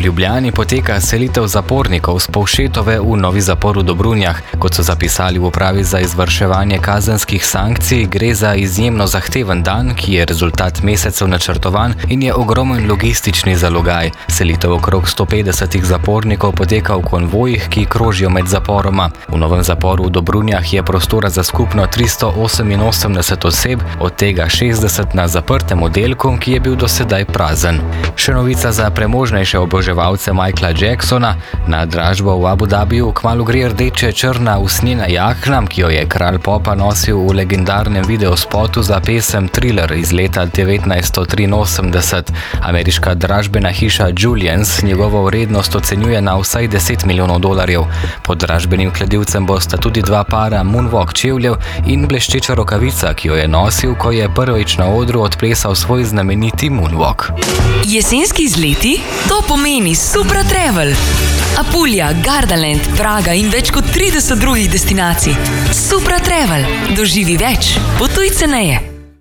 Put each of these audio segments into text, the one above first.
Ljubljani poteka selitev zapornikov z Povšetove v novi zapor v Dobrunjah. Kot so zapisali v upravi za izvrševanje kazenskih sankcij, gre za izjemno zahteven dan, ki je rezultat mesecev načrtovan in je ogromen logistični zalogaj. Selitev okrog 150 zapornikov poteka v konvojih, ki krožijo med zaporoma. V novem zaporu v Dobrunjah je prostora za skupno 388 oseb, od tega 60 na zaprtem oddelku, ki je bil do sedaj prazen. Še novica za premožnejše oboževalce Michaela Jacksona. Na dražbo v Abu Dhabiju kmalu gre rdeče črna usnjena jakna, ki jo je kralj popa nosil v legendarnem videospotu za pesem Thriller iz leta 1983. Ameriška dražbena hiša Julians njegovo vrednost ocenjuje na vsaj $10 milijonov. Pod dražbenim kladivcem bosta tudi dva para moonwalk čevljev in bleščeča rokavica, ki jo je nosil, ko je prvič na odru odplesal svoj znameniti moonwalk. Jesenski izleti? To pomeni Supra Travel. Apulija, Gardaland, Praga in več kot 30 drugih destinacij. Supra Travel. Doživi več. Potuj ceneje.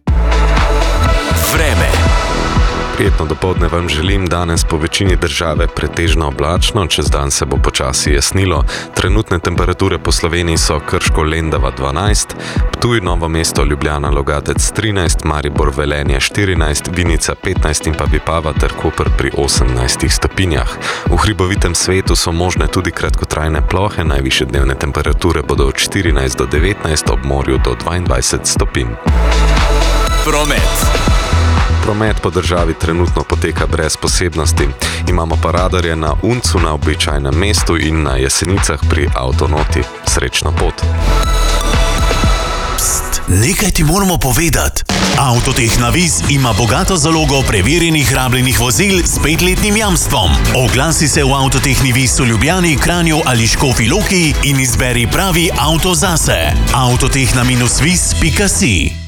Vreme. Prijetno dopoldne vam želim. Danes po večini države pretežno oblačno, čez dan se bo počasi jasnilo. Trenutne temperature po Sloveniji so Krško, Lendava 12, Ptuj, Novo mesto, Ljubljana, Logatec 13, Maribor, Velenje 14, Vinica 15 in pa Vipava ter Koper pri 18 stopinjah. V hribovitem svetu so možne tudi kratkotrajne plohe, najvišje dnevne temperature bodo od 14 do 19, ob morju do 22 stopinj. Promet po državi trenutno poteka brez posebnosti. Imamo pa radarje na Uncu, na običajnem mestu in na Jesenicah pri Avtonoti. Srečno pot! Pst, nekaj ti moramo povedati. Avtotehna Viz ima bogato zalogo preverjenih rabljenih vozil s 5-letnim jamstvom. Oglasi se v Avtotehni Viz v Ljubljani, Kranju ali Škofji Loki in izberi pravi avto zase. Avtotehna-viz.si